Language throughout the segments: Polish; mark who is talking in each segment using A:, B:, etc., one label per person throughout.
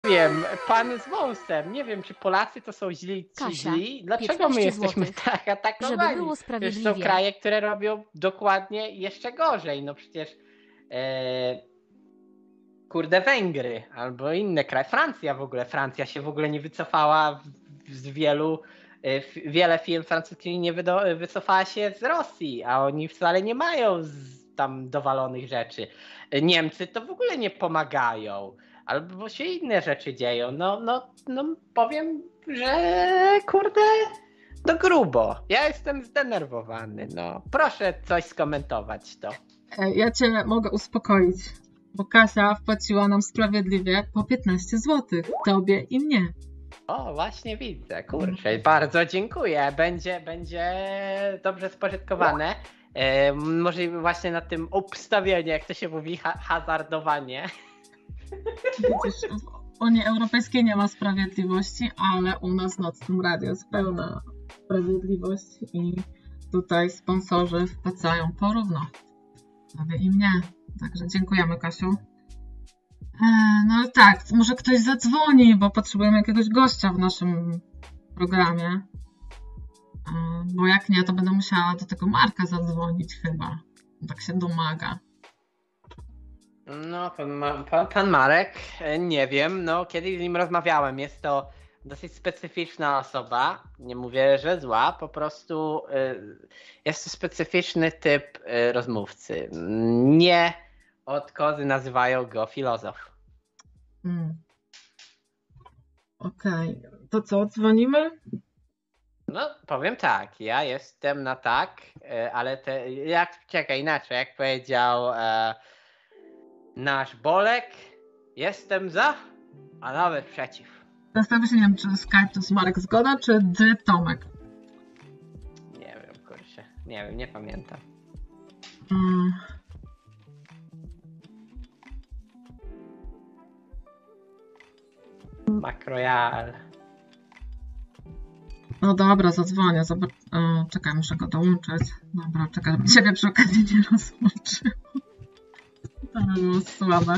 A: wiem, pan z wąsem, nie wiem, czy Polacy to są źli czy
B: Kasia,
A: źli. Dlaczego my
B: 15
A: jesteśmy
B: złotych.
A: tak
B: Żeby
A: atakowani?
B: było
A: Przecież są
B: sprawiedliwie.
A: kraje, które robią dokładnie jeszcze gorzej. No przecież kurde Węgry albo inne kraje. Francja się w ogóle nie wycofała z wiele firm francuskich nie wycofała się z Rosji, a oni wcale nie mają tam dowalonych rzeczy. Niemcy to w ogóle nie pomagają, albo się inne rzeczy dzieją. No powiem, że kurde, to grubo. Ja jestem zdenerwowany. No, proszę coś skomentować to.
C: Ja cię mogę uspokoić, bo Kasia wpłaciła nam sprawiedliwie po 15 zł. Tobie i mnie.
A: O, właśnie widzę, kurczę, bardzo dziękuję. Będzie dobrze spożytkowane. Może właśnie na tym obstawieniu, jak to się mówi, hazardowanie.
C: Widzisz, w Unii Europejskiej nie ma sprawiedliwości, ale u nas w Nocnym Radio jest pełna sprawiedliwość i tutaj sponsorzy wpłacają porówno. Tobie i mnie. Także dziękujemy, Kasiu. No ale tak, może ktoś zadzwoni, bo potrzebujemy jakiegoś gościa w naszym programie. Bo jak nie, to będę musiała do tego Marka zadzwonić chyba. Tak się domaga.
A: No, pan Marek, nie wiem, no kiedyś z nim rozmawiałem. Jest to dosyć specyficzna osoba. Nie mówię, że zła, po prostu jest to specyficzny typ rozmówcy. Nie od kozy nazywają go filozof.
C: Okej. To co, dzwonimy?
A: No, powiem tak, ja jestem na tak, ale inaczej, jak powiedział nasz Bolek, jestem za, a nawet przeciw.
C: Zastanawiam się, nie wiem, czy Skype to jest Marek Zgoda, czy Dy Tomek.
A: Nie wiem, kurczę, nie wiem, nie pamiętam. Macroyal.
C: No dobra, zadzwonię. Czekaj, muszę go dołączyć. Dobra, czekaj, żeby ciebie przy okazji nie rozłączył. To by było słabe.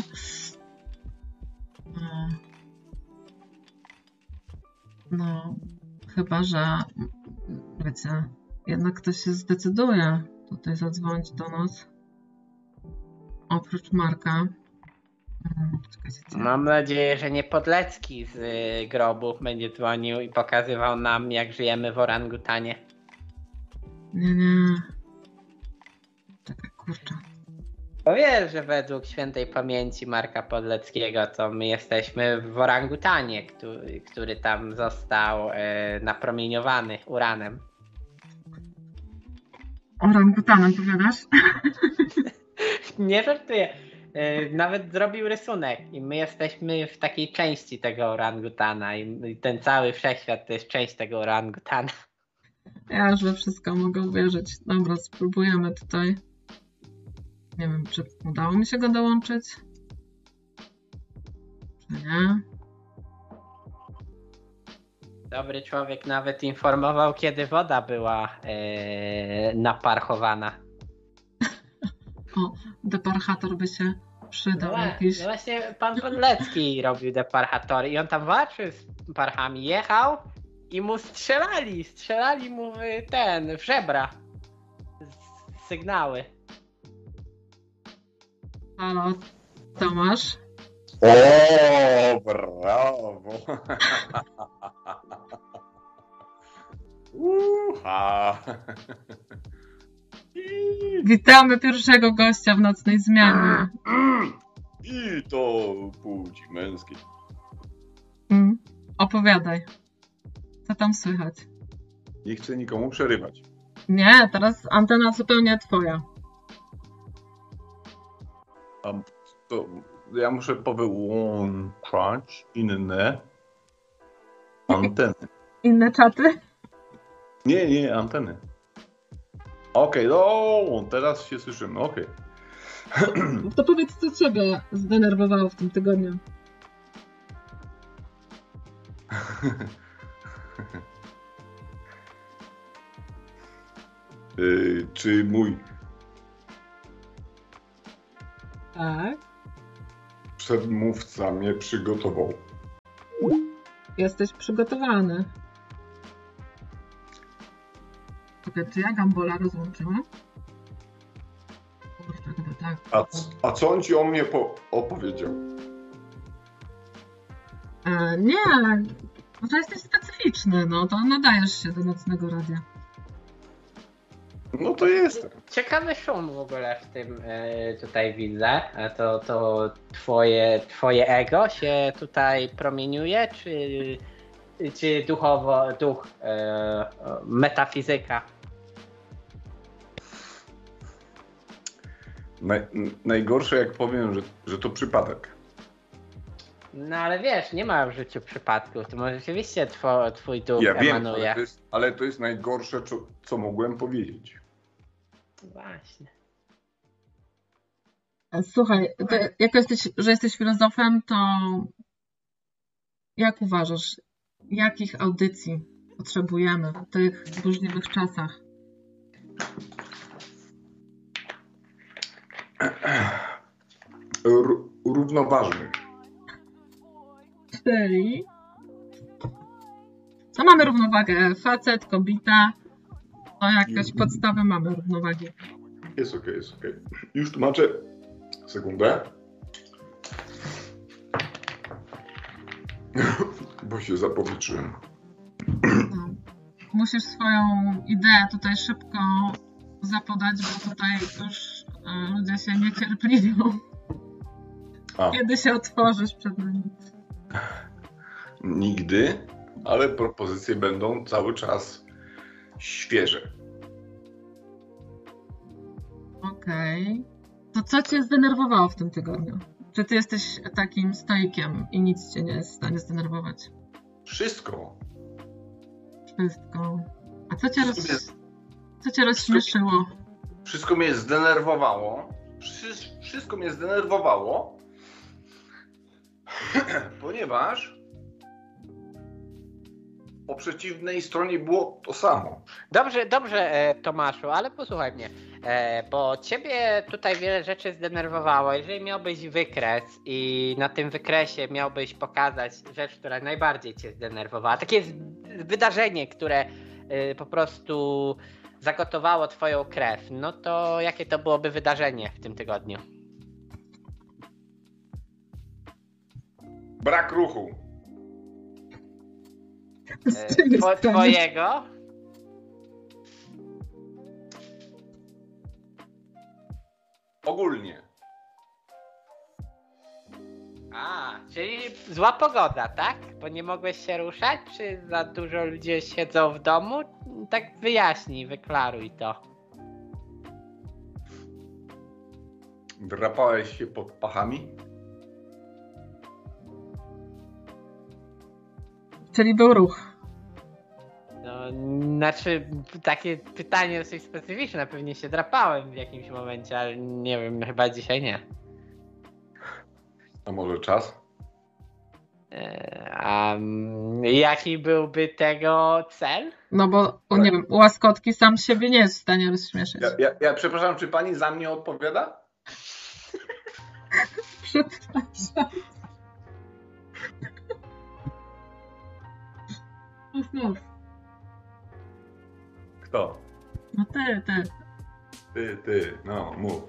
C: No, chyba, że wiecie, jednak ktoś się zdecyduje tutaj zadzwonić do nas. Oprócz Marka.
A: Mam nadzieję, że nie Podlecki z grobów będzie dzwonił i pokazywał nam, jak żyjemy w orangutanie.
C: Nie. Czekaj, kurczę.
A: Bo wiesz, że według świętej pamięci Marka Podleckiego to my jesteśmy w orangutanie, który tam został napromieniowany uranem.
C: Orangutanem powiadasz?
A: Nie żartuję. Nawet zrobił rysunek i my jesteśmy w takiej części tego orangutana i ten cały wszechświat to jest część tego orangutana.
C: Ja już we wszystko mogę uwierzyć. Dobra, spróbujemy tutaj. Nie wiem, czy udało mi się go dołączyć. Czy nie?
A: Dobry człowiek nawet informował, kiedy woda była naparchowana.
C: O, deparchator by się przydał jakiś.
A: No właśnie pan Podlecki robił deparchatory i on tam walczył z parchami, jechał i mu strzelali mu w żebra. Sygnały.
C: Halo, Tomasz?
D: O, brawo!
C: Witamy pierwszego gościa w nocnej zmianie.
D: I to płci męskiej.
C: Opowiadaj. Co tam słychać?
D: Nie chcę nikomu przerywać.
C: Nie, teraz antena zupełnie twoja.
D: To ja muszę powyłączać inne anteny.
C: Inne czaty?
D: Nie, anteny. Okej, no teraz się słyszymy, okej.
C: To powiedz, co ciebie zdenerwowało w tym tygodniu.
D: Czy mój
C: Tak?
D: przedmówca mnie przygotował
C: Jesteś przygotowany. Czekaj, czy ja Gambola rozłączyłam? Kurczę, chyba tak.
D: A co on ci o mnie opowiedział?
C: Nie, ale to jesteś specyficzny, no to nadajesz się do nocnego radia.
D: No to jestem.
A: Ciekawy szum w ogóle w tym tutaj widzę. A to twoje ego się tutaj promieniuje, czy duch, metafizyka?
D: Najgorsze jak powiem, że to przypadek.
A: No ale wiesz, nie ma w życiu przypadków, to może rzeczywiście twój duch
D: Ja wiem,
A: emanuje.
D: ale to jest najgorsze, co mogłem powiedzieć.
A: Właśnie.
C: Słuchaj, że jesteś filozofem, to jak uważasz, jakich audycji potrzebujemy w tych burzliwych czasach?
D: Równoważnych.
C: Czyli co mamy równowagę? Facet, kobieta, to jakieś podstawy mamy równowagi.
D: Jest okej, jest okej. Już tłumaczę. Sekundę. Bo się zapowietrzyłem.
C: No. Musisz swoją ideę tutaj szybko zapodać, bo tutaj już ludzie się niecierpliwią. Kiedy się otworzysz przed nami?
D: Nigdy, ale propozycje będą cały czas świeże.
C: Okej. To co cię zdenerwowało w tym tygodniu? Czy ty jesteś takim stoikiem i nic cię nie jest w stanie zdenerwować?
D: Wszystko.
C: Wszystko. A co cię rozśmieszyło?
D: Wszystko mnie zdenerwowało. Wszystko mnie zdenerwowało, ponieważ po przeciwnej stronie było to samo.
A: Dobrze, Tomaszu, ale posłuchaj mnie, bo ciebie tutaj wiele rzeczy zdenerwowało. Jeżeli miałbyś wykres i na tym wykresie miałbyś pokazać rzecz, która najbardziej cię zdenerwowała, takie wydarzenie, które po prostu zagotowało twoją krew, no to jakie to byłoby wydarzenie w tym tygodniu?
D: Brak ruchu.
A: Twojego?
D: Ogólnie.
A: Czyli zła pogoda, tak? Bo nie mogłeś się ruszać? Czy za dużo ludzi siedzą w domu? Tak wyjaśnij, wyklaruj to.
D: Drapałeś się pod pachami?
C: Czyli był ruch.
A: No, znaczy, takie pytanie dosyć specyficzne. Pewnie się drapałem w jakimś momencie, ale nie wiem, chyba dzisiaj nie.
D: A może czas?
A: A jaki byłby tego cel?
C: No bo, nie wiem, łaskotki sam siebie nie jest w stanie rozśmieszyć.
D: Ja przepraszam, czy pani za mnie odpowiada?
C: Przepraszam. Mów.
D: Kto?
C: No ty.
D: Ty, no mów.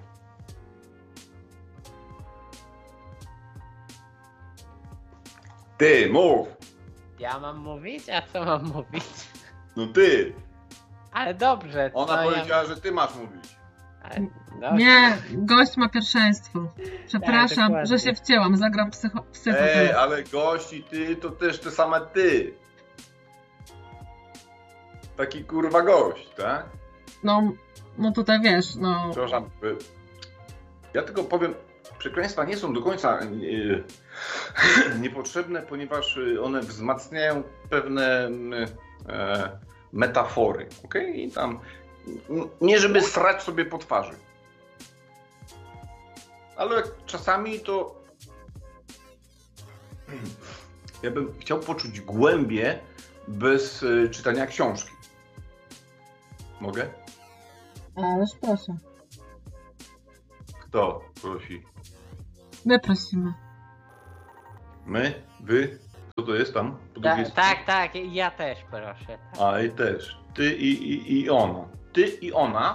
D: Ty, mów!
A: Ja mam mówić? A co mam mówić?
D: No ty!
A: Ale dobrze.
D: Ona powiedziała, że ty masz mówić.
A: Ale,
C: Nie, gość ma pierwszeństwo. Przepraszam,
A: Tak,
C: że się wcięłam, zagram psychoterapię.
D: Ale gość i ty to też te same ty. Taki kurwa gość, tak?
C: No tutaj wiesz, no.
D: Przepraszam. Ja tylko powiem, przekleństwa nie są do końca niepotrzebne, ponieważ one wzmacniają pewne metafory, okej? I tam nie żeby srać sobie po twarzy. Ale czasami to ja bym chciał poczuć głębię bez czytania książki. Mogę?
C: Ależ proszę.
D: Kto prosi?
C: My prosimy.
D: My? Wy? Co to jest tam? Po drugiej
A: Tak, ja też proszę.
D: A i też. Ty i ona. Ty i ona,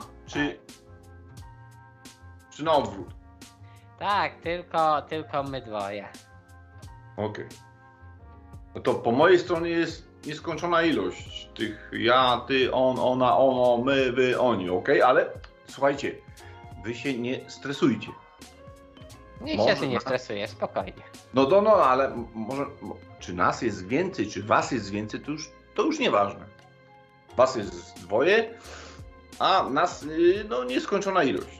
D: czy na odwrót?
A: Tak, tylko my dwoje.
D: Okej. No to po mojej stronie jest nieskończona ilość tych ja, ty, on, ona, ono, my, wy, oni, okej? Ale słuchajcie, wy się nie stresujcie.
A: Niech się nie stresuje, spokojnie.
D: No, ale może, czy nas jest więcej, czy was jest więcej, to już nieważne. Was jest dwoje, a nas, no, nieskończona ilość.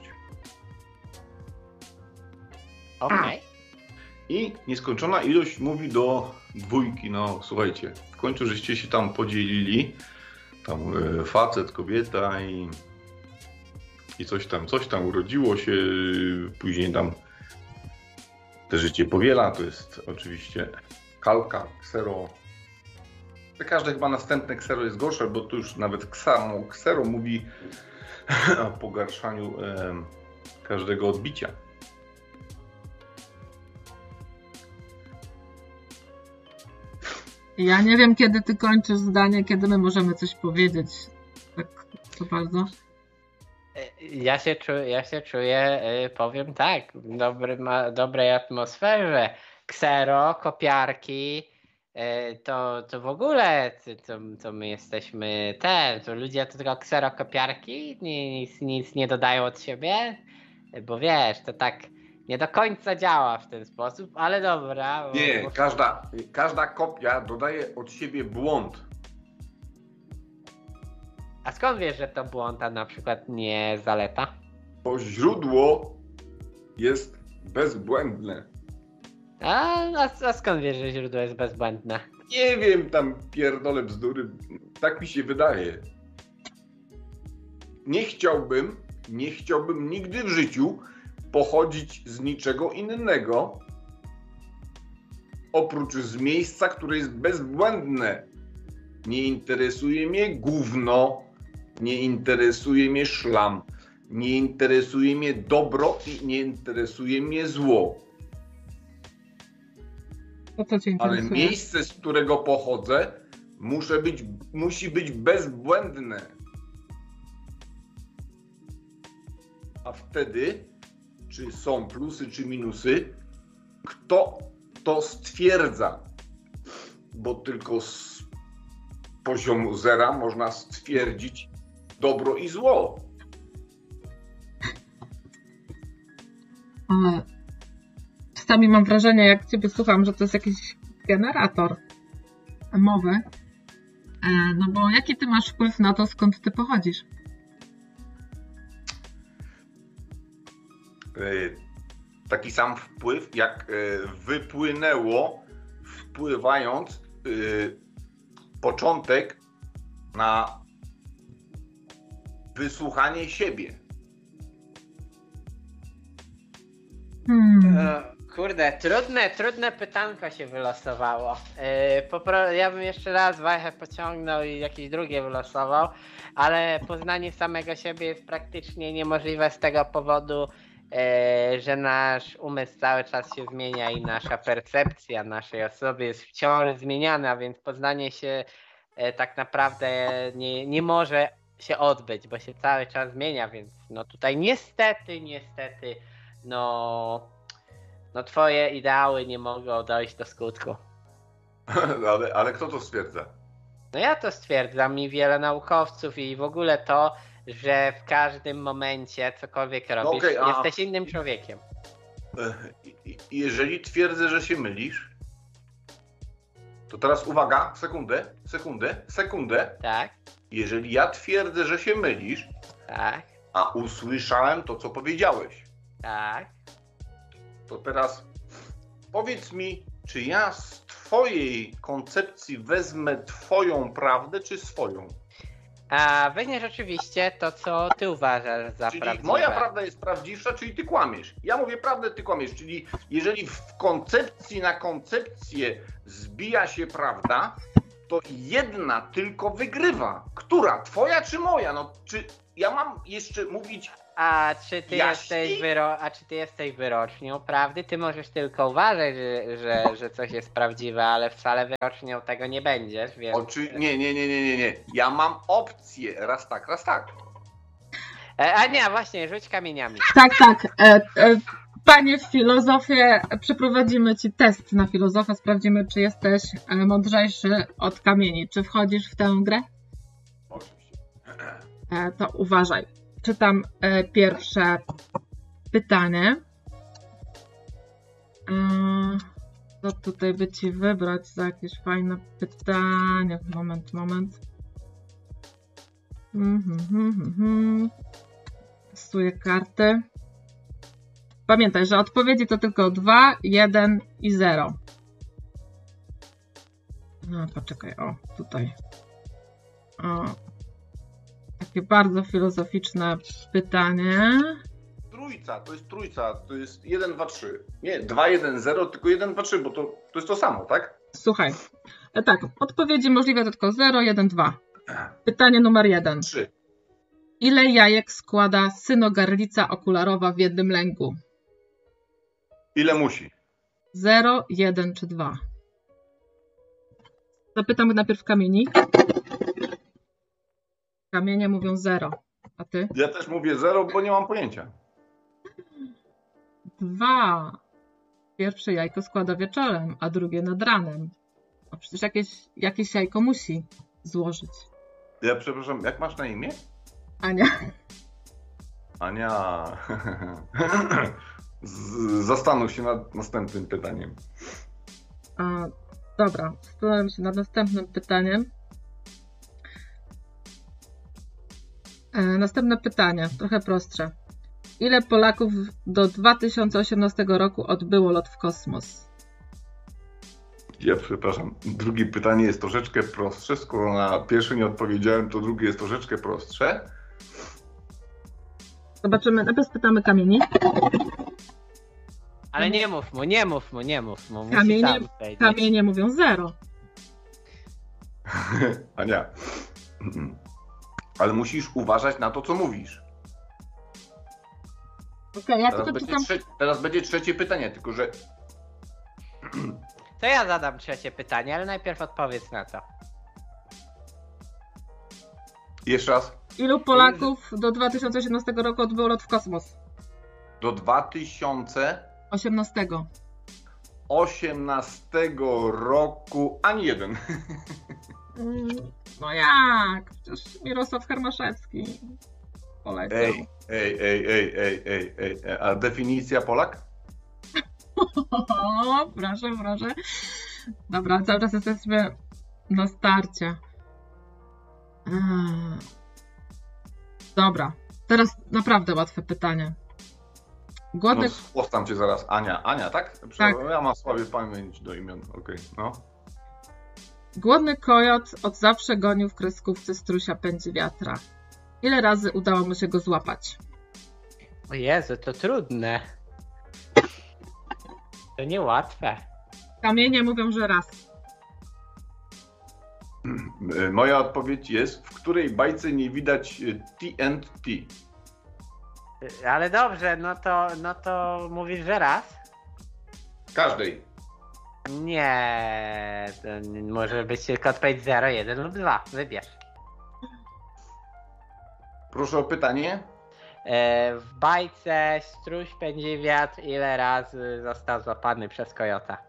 A: Okej.
D: I nieskończona ilość mówi do dwójki, no słuchajcie, w końcu żeście się tam podzielili, tam facet, kobieta i coś tam urodziło się, później tam te życie powiela, to jest oczywiście kalka, ksero. Każde chyba następne ksero jest gorsze, bo tu już nawet samo ksero mówi o pogarszaniu każdego odbicia.
C: Ja nie wiem, kiedy ty kończysz zdanie, kiedy my możemy coś powiedzieć. Tak, to bardzo.
A: Ja się czuję, powiem tak, dobrej atmosferze. Ksero, kopiarki, to w ogóle to my jesteśmy to ludzie to tylko ksero, kopiarki, nic nie dodają od siebie, bo wiesz, to tak nie do końca działa w ten sposób, ale dobra.
D: Nie, każda kopia dodaje od siebie błąd.
A: A skąd wiesz, że to błąd, a na przykład nie zaleta?
D: Bo źródło jest bezbłędne.
A: A skąd wiesz, że źródło jest bezbłędne?
D: Nie wiem, tam pierdolę bzdury. Tak mi się wydaje. Nie chciałbym nigdy w życiu pochodzić z niczego innego, oprócz z miejsca, które jest bezbłędne. Nie interesuje mnie gówno, nie interesuje mnie szlam, nie interesuje mnie dobro i nie interesuje mnie zło.
C: Co cię interesuje?
D: Ale miejsce, z którego pochodzę, musi być bezbłędne. A wtedy, czy są plusy, czy minusy, kto to stwierdza? Bo tylko z poziomu zera można stwierdzić dobro i zło.
C: Ale czasami mam wrażenie, jak ciebie słucham, że to jest jakiś generator mowy. No bo jaki ty masz wpływ na to, skąd ty pochodzisz?
D: Taki sam wpływ, jak wypłynęło, wpływając początek na wysłuchanie siebie.
A: Kurde, trudne pytanko się wylosowało. Ja bym jeszcze raz wajchę pociągnął i jakieś drugie wylosował, ale poznanie samego siebie jest praktycznie niemożliwe z tego powodu, że nasz umysł cały czas się zmienia i nasza percepcja naszej osoby jest wciąż zmieniana, więc poznanie się tak naprawdę nie może się odbyć, bo się cały czas zmienia, więc no tutaj niestety no twoje ideały nie mogą dojść do skutku.
D: Ale kto to stwierdza?
A: No ja to stwierdzam i wiele naukowców i w ogóle to, że w każdym momencie cokolwiek robisz, jesteś innym człowiekiem.
D: Jeżeli twierdzę, że się mylisz, to teraz uwaga, sekundę.
A: Tak.
D: Jeżeli ja twierdzę, że się mylisz,
A: Tak.
D: a usłyszałem to, co powiedziałeś,
A: Tak.
D: to teraz powiedz mi, czy ja z twojej koncepcji wezmę twoją prawdę, czy swoją?
A: A weźmiesz oczywiście to, co ty uważasz za
D: czyli
A: prawdziwe.
D: Moja prawda jest prawdziwsza, czyli ty kłamiesz. Ja mówię prawdę, ty kłamiesz. Czyli jeżeli w koncepcji na koncepcję zbija się prawda, to jedna tylko wygrywa. Która? Twoja czy moja? No, czy ja mam jeszcze mówić
A: A czy ty
D: Jaśni?
A: jesteś wyrocznią prawdy? Ty możesz tylko uważać, że coś jest prawdziwe, ale wcale wyrocznią tego nie będziesz, więc...
D: Nie. Ja mam opcję. Raz tak, raz tak.
A: Ania, właśnie, rzuć kamieniami.
C: Tak. Panie filozofie, przeprowadzimy ci test na filozofa, sprawdzimy, czy jesteś mądrzejszy od kamieni. Czy wchodzisz w tę grę?
D: Oczywiście.
C: To uważaj. Czytam pierwsze pytanie. Co tutaj by ci wybrać za jakieś fajne pytanie? Moment. Stosuję karty. Pamiętaj, że odpowiedzi to tylko 2, 1 i 0. No, poczekaj, tutaj. Takie bardzo filozoficzne pytanie.
D: Trójca, to jest 1, 2, 3. Nie, 2, 1, 0, tylko 1, 2, 3, bo to jest to samo, tak?
C: Słuchaj, tak, odpowiedzi możliwe to tylko 0, 1, 2. Pytanie numer 1.
D: 3.
C: Ile jajek składa synogarlica okularowa w jednym lęgu?
D: Ile musi?
C: 0, 1 czy 2? Zapytam najpierw kamieni. Kamienie mówią 0. A ty?
D: Ja też mówię 0, bo nie mam pojęcia.
C: 2. Pierwsze jajko składa wieczorem, a drugie nad ranem. A przecież jakieś jajko musi złożyć.
D: Ja przepraszam, jak masz na imię?
C: Ania.
D: Ania. Zastanów się nad następnym pytaniem.
C: Dobra, zastanawiam się nad następnym pytaniem. Następne pytanie, trochę prostsze. Ile Polaków do 2018 roku odbyło lot w kosmos?
D: Ja przepraszam, drugie pytanie jest troszeczkę prostsze. Skoro na pierwsze nie odpowiedziałem, to drugie jest troszeczkę prostsze.
C: Zobaczymy, najpierw spytamy kamieni.
A: Ale nie mów mu. Musi sam powiedzieć.
C: Kamienie mówią 0.
D: Ania, ale musisz uważać na to, co mówisz.
C: Okej, ja tylko czytam...
D: Teraz będzie trzecie pytanie, tylko że...
A: To ja zadam trzecie pytanie, ale najpierw odpowiedz na to.
D: Jeszcze raz.
C: Ilu Polaków do 2018 roku odbyło lot w kosmos?
D: Do 2018
C: 18.
D: roku ani jeden.
C: No jak? Przecież Mirosław Hermaszewski poleciał.
D: Ej. A definicja Polak?
C: O, proszę. Dobra, cały czas jesteśmy na starcie. Dobra, teraz naprawdę łatwe pytanie. Głodny...
D: No, spłostam cię zaraz. Ania, tak?
C: Tak.
D: Ja mam słaby pamięć do imion. Okej, no.
C: Głodny kojot od zawsze gonił w kreskówce strusia pędzi wiatra. Ile razy udało mu się go złapać?
A: O Jezu, to trudne. To niełatwe.
C: Kamienie mówią, że raz.
D: Moja odpowiedź jest, w której bajce nie widać TNT?
A: Ale dobrze, no to mówisz, że raz?
D: Każdej.
A: Nie, to może być tylko odpowiedź 0, 1 lub 2. Wybierz.
D: Proszę o pytanie.
A: W bajce struś pędzi wiatr, ile razy został złapany przez kojota?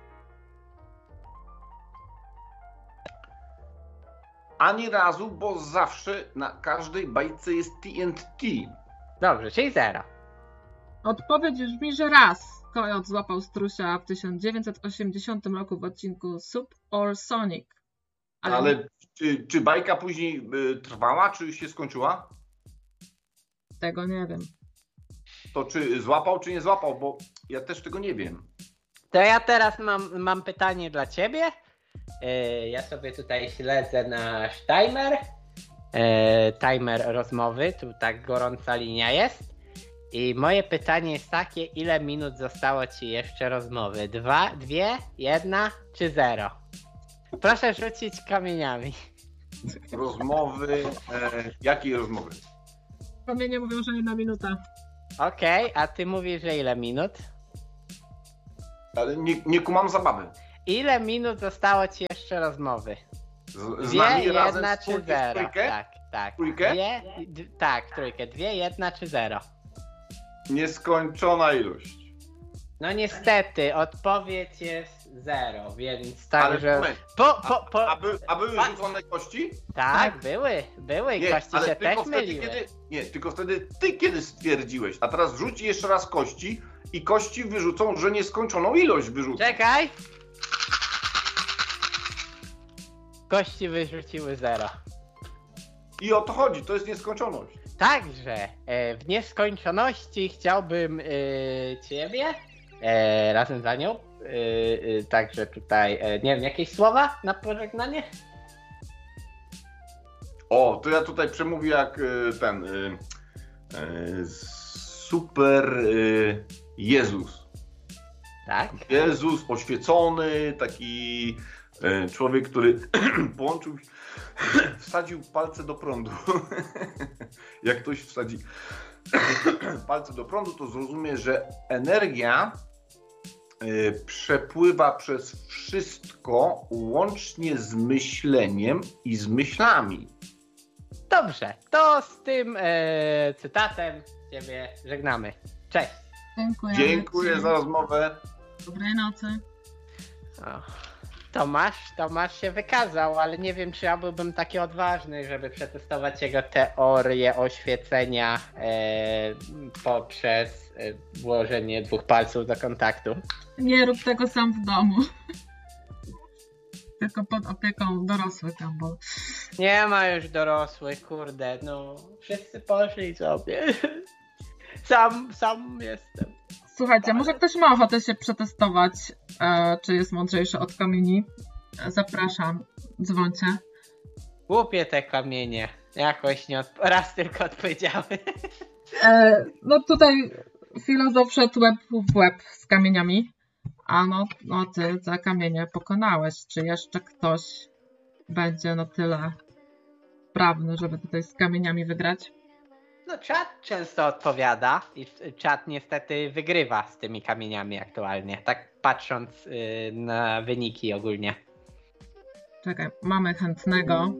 D: Ani razu, bo zawsze na każdej bajce jest TNT.
A: Dobrze, czyli 0.
C: Odpowiedź brzmi, że raz. Kojot złapał strusia w 1980 roku w odcinku Soup or Sonic.
D: Ale czy bajka później trwała, czy już się skończyła?
C: Tego nie wiem.
D: To czy złapał, czy nie złapał, bo ja też tego nie wiem.
A: To ja teraz mam pytanie dla ciebie. Ja sobie tutaj śledzę nasz timer. Timer rozmowy, tu tak gorąca linia jest. I moje pytanie jest takie, ile minut zostało ci jeszcze rozmowy? 2, 1 czy 0? Proszę rzucić kamieniami.
D: Rozmowy. Jakiej rozmowy?
C: Kamienie mówią, że 1 minuta.
A: Okej, a ty mówisz, że ile minut?
D: Ale nie kumam zabawy.
A: Ile minut zostało ci jeszcze rozmowy?
D: Z
A: 2,
D: nami razem
A: 1
D: z
A: czy 0?
D: trójkę?
A: Tak.
D: Trójkę?
A: Tak, trójkę. 2, 1 czy 0?
D: Nieskończona ilość.
A: No niestety, odpowiedź jest 0, więc
D: Ale
A: także...
D: moment, a były rzucone kości?
A: Tak, były
D: Nie,
A: kości
D: ale
A: się
D: tylko
A: też
D: wtedy,
A: myliły.
D: tylko wtedy ty kiedy stwierdziłeś, a teraz rzuć jeszcze raz kości i kości wyrzucą, że nieskończoną ilość wyrzucą.
A: Czekaj! Kości wyrzuciły 0.
D: I o to chodzi, to jest nieskończoność.
A: Także w nieskończoności chciałbym ciebie razem za nią. Także tutaj, nie wiem, jakieś słowa na pożegnanie?
D: O, to ja tutaj przemówię jak ten super Jezus.
A: Tak.
D: Jezus oświecony, taki człowiek, który połączył, wsadził palce do prądu. Jak ktoś wsadzi palce do prądu, to zrozumie, że energia przepływa przez wszystko, łącznie z myśleniem i z myślami.
A: Dobrze, to z tym cytatem ciebie żegnamy. Cześć.
D: Dziękuję za rozmowę.
C: Dobrej nocy.
A: O, Tomasz się wykazał, ale nie wiem, czy ja byłbym taki odważny, żeby przetestować jego teorię oświecenia poprzez włożenie 2 palców do kontaktu.
C: Nie rób tego sam w domu. Tylko pod opieką dorosłych, Gumball.
A: Nie ma już dorosłych, kurde, no. Wszyscy poszli sobie. Sam jestem.
C: Słuchajcie, może ktoś ma ochotę się przetestować, czy jest mądrzejszy od kamieni. Zapraszam, dzwońcie.
A: Głupie te kamienie. Jakoś raz tylko odpowiedziały.
C: No tutaj filozof szedł łeb w łeb z kamieniami. A no ty te kamienie pokonałeś. Czy jeszcze ktoś będzie na tyle sprawny, żeby tutaj z kamieniami wygrać?
A: No czat często odpowiada i czat niestety wygrywa z tymi kamieniami aktualnie. Tak patrząc na wyniki ogólnie.
C: Czekaj, mamy chętnego.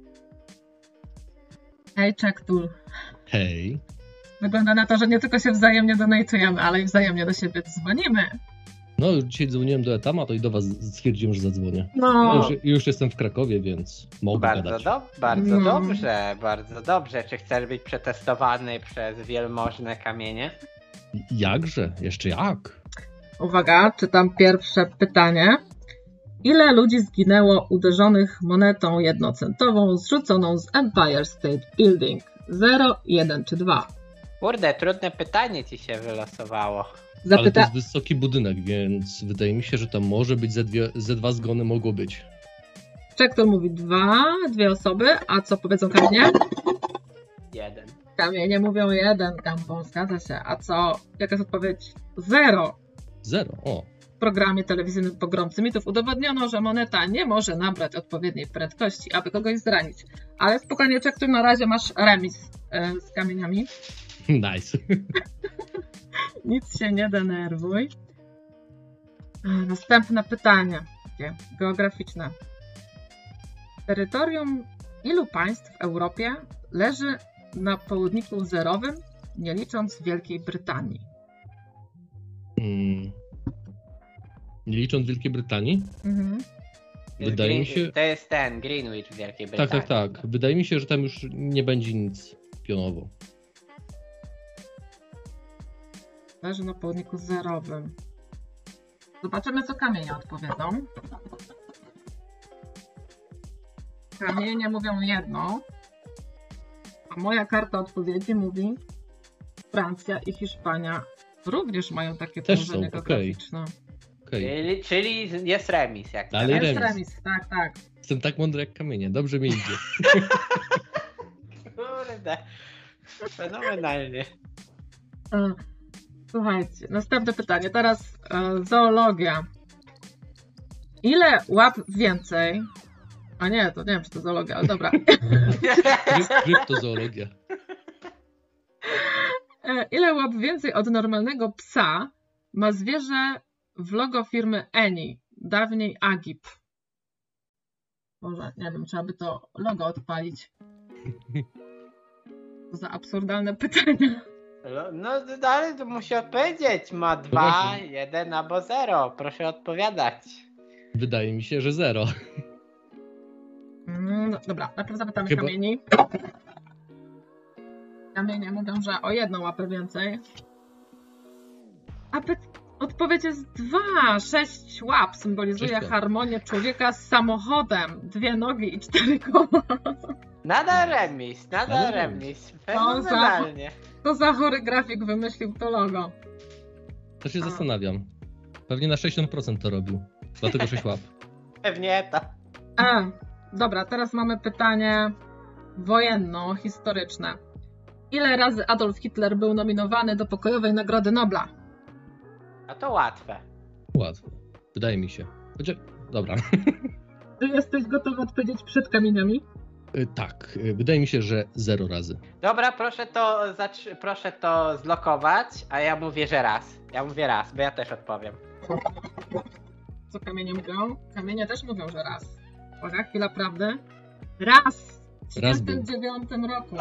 C: Hej, Czektul.
B: Hej.
C: Wygląda na to, że nie tylko się wzajemnie donatujemy, ale i wzajemnie do siebie dzwonimy.
B: No, dzisiaj dzwoniłem do Etama, to i do was stwierdziłem, że zadzwonię.
C: No.
B: Już jestem w Krakowie, więc mogę gadać.
A: Bardzo dobrze. Czy chcesz być przetestowany przez wielmożne kamienie?
B: Jakże? Jeszcze jak?
C: Uwaga, czytam pierwsze pytanie. Ile ludzi zginęło uderzonych monetą jednocentową zrzuconą z Empire State Building? 0, 1 czy 2?
A: Kurde, trudne pytanie ci się wylosowało.
B: Ale to jest wysoki budynek, więc wydaje mi się, że tam może być ze 2 zgony mogło być.
C: Czektor mówi 2 osoby, a co powiedzą kamienie?
A: 1.
C: Kamienie mówią 1, Gumball, zgadza się. A co? Jaka jest odpowiedź? 0.
B: 0, o.
C: W programie telewizyjnym Pogromcy Mitów udowodniono, że moneta nie może nabrać odpowiedniej prędkości, aby kogoś zranić. Ale spokojnie, Czektor, na razie masz remis z kamieniami.
B: Nice.
C: Nic się nie denerwuj. Następne pytanie. Takie geograficzne. Terytorium ilu państw w Europie leży na południku zerowym, nie licząc Wielkiej Brytanii?
B: Nie licząc Wielkiej Brytanii?
C: Mhm.
B: Wydaje mi się...
A: To jest ten Greenwich w Wielkiej Brytanii.
B: Tak. Wydaje mi się, że tam już nie będzie nic pionowo.
C: Leży na południku zerowym. Zobaczymy, co kamienie odpowiedzą. Kamienie mówią jedno, a moja karta odpowiedzi mówi Francja i Hiszpania również mają takie
B: też
C: położenie
B: są, okej.
C: geograficzne.
B: Okay.
A: Czyli jest remis. Jak
B: Dalej
C: Jest
B: remis.
C: remis, tak.
B: Jestem tak mądry jak kamienie, dobrze mi idzie.
A: Kurde, fenomenalnie.
C: Słuchajcie, następne pytanie. Teraz zoologia. Ile łap więcej? A nie, to nie wiem, czy to zoologia, ale dobra.
B: Kryptozoologia.
C: Ile łap więcej od normalnego psa ma zwierzę w logo firmy Eni, dawniej Agip? Może, nie wiem, trzeba by to logo odpalić. To za absurdalne pytania.
A: No ale to musi odpowiedzieć. Ma 2,
B: właśnie.
A: 1 albo 0. Proszę odpowiadać.
B: Wydaje mi się, że 0.
C: No, dobra, najpierw zapytamy
B: Chyba-
C: kamieni. Kamienie mówią, że o 1 łapę więcej. A odpowiedź jest 2. 6 łap symbolizuje
B: 6 łap.
C: harmonię człowieka z samochodem. 2 nogi i 4 koła.
A: Nadal remis, nadal
B: Nadal
A: remis. Fenomenalnie.
C: To za chory grafik wymyślił to logo.
B: To się zastanawiam. Pewnie na 60% to robił. Dlatego 6 łap.
A: Pewnie to.
C: Dobra, teraz mamy pytanie wojenno-historyczne. Ile razy Adolf Hitler był nominowany do Pokojowej Nagrody Nobla?
A: A to łatwe.
B: Łatwo. Wydaje mi się. Dobra.
C: Czy jesteś gotowy odpowiedzieć przed kamieniami?
B: Tak. Wydaje mi się, że 0 razy.
A: Dobra, proszę to zlokować, a ja mówię, że raz. Ja mówię raz, bo ja też odpowiem.
C: Co kamienie mówią? Kamienie też mówią, że raz. Uwaga, chwila prawdy. Raz! W
B: Raz był.
C: 1939 roku.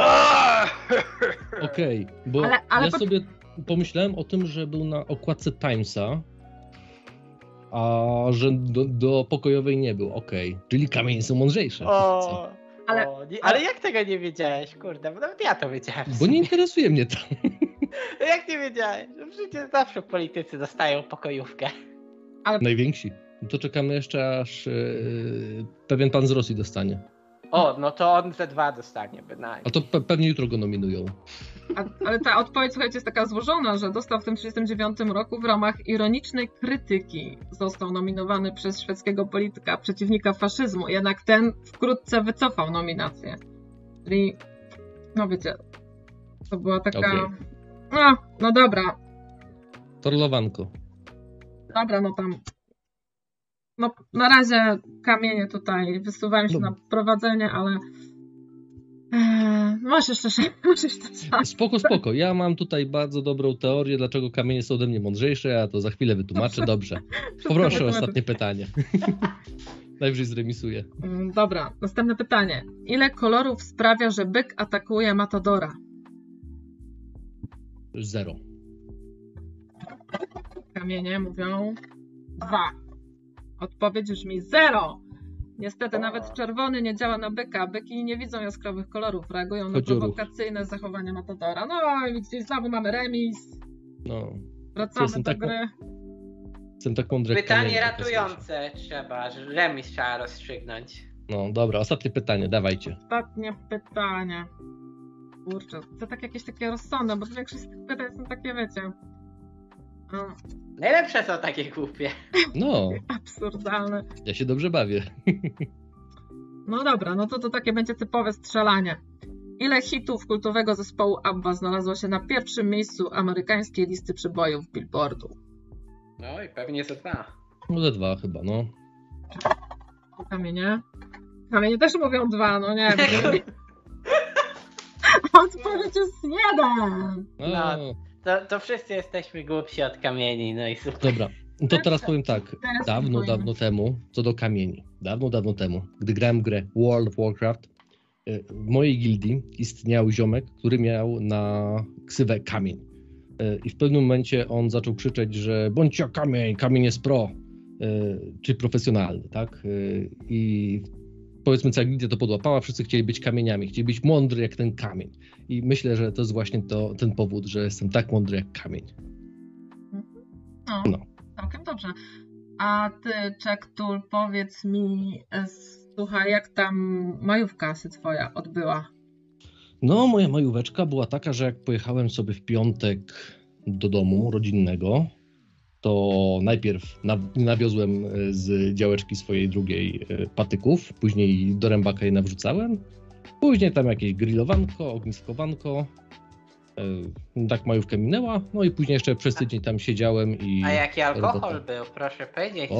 B: Okej, bo
C: Ale
B: ja sobie pomyślałem o tym, że był na okładce Timesa, a że do pokojowej nie był. Okej. Czyli kamienie są mądrzejsze. Co?
A: Ale jak tego nie wiedziałeś, kurde, bo nawet ja to wiedziałem.
B: Bo nie interesuje mnie to.
A: Jak nie wiedziałeś? No przecież zawsze politycy dostają pokojówkę.
B: Najwięksi. No to czekamy jeszcze, aż pewien pan z Rosji dostanie.
A: O, no to on ze 2 dostanie bynajmniej.
B: A to pewnie jutro go nominują.
C: Ale ta odpowiedź, słuchajcie, jest taka złożona, że dostał w tym 1939 roku w ramach ironicznej krytyki. Został nominowany przez szwedzkiego polityka, przeciwnika faszyzmu. Jednak ten wkrótce wycofał nominację. Czyli, no wiecie, to była taka...
B: Okej.
C: No dobra,
B: Torlowanko.
C: no tam... No na razie kamienie tutaj wysuwają się na prowadzenie, ale... Masz jeszcze czas.
B: Spoko. Ja mam tutaj bardzo dobrą teorię, dlaczego kamienie są ode mnie mądrzejsze, ja to za chwilę wytłumaczę. Dobrze. Poproszę o ostatnie pytanie. Najwyżej zremisuję.
C: Dobra, następne pytanie. Ile kolorów sprawia, że byk atakuje matadora?
B: 0.
C: Kamienie mówią 2. Odpowiedź brzmi 0. Niestety nawet czerwony nie działa na byka. Byki nie widzą jaskrawych kolorów, reagują na
B: Chodzi o ruch.
C: prowokacyjne zachowania matadora. No i widzicie, znowu mamy remis.
B: No.
C: Wracamy
B: Jestem
C: do
B: tak-
C: gry.
B: Jestem tak mądry jak
A: Pytanie
B: kamienie, tak
A: ratujące trzeba, że remis trzeba rozstrzygnąć.
B: No dobra, ostatnie pytanie, dawajcie.
C: Ostatnie pytanie. Kurczę, to tak jakieś takie rozsądne, bo większość z tych pytań są takie, wiecie...
A: Najlepsze są takie głupie.
B: No,
C: absurdalne.
B: ja się dobrze bawię.
C: No dobra, no to takie będzie typowe strzelanie. Ile hitów kultowego zespołu ABBA znalazło się na pierwszym miejscu amerykańskiej listy przybojów Billboardu?
A: No i pewnie ze 2.
B: No ze 2 chyba, no.
C: Kamienie? Kamienie też mówią 2, no nie wiem. Odpowiedź jest 1.
B: No.
A: To wszyscy jesteśmy głupsi od kamieni, no i super.
B: Dobra, to teraz powiem tak.
C: Teraz
B: Dawno temu, co do kamieni, dawno temu, gdy grałem w grę World of Warcraft, w mojej gildii istniał ziomek, który miał na ksywę Kamień. I w pewnym momencie on zaczął krzyczeć, że bądź jak kamień, kamień jest pro, czy profesjonalny, tak? I powiedzmy cała gildia to podłapała, wszyscy chcieli być kamieniami, chcieli być mądry jak ten kamień. I myślę, że to jest właśnie ten powód, że jestem tak mądry jak kamień. No.
C: Całkiem dobrze. A ty, Czektul, powiedz mi, słuchaj, jak tam majówka się twoja odbyła?
B: No, moja majóweczka była taka, że jak pojechałem sobie w piątek do domu rodzinnego, to najpierw nawiozłem z działeczki swojej drugiej patyków, później do rębaka je nawrzucałem, później tam jakieś grillowanko, ogniskowanko, tak majówka minęła, no i później jeszcze przez tydzień tam siedziałem i...
A: A jaki alkohol
B: robota.
A: był, proszę powiedzieć.